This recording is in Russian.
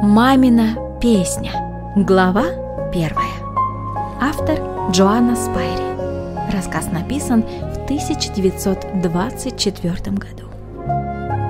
Мамина песня. Глава 1. Автор Джоанна Спайри. Рассказ написан в 1924 году.